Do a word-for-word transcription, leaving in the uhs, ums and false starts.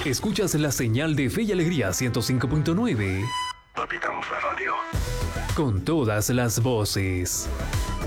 Escuchas la señal de Fe y Alegría ciento cinco punto nueve. Capitán Radio. Con todas las voces.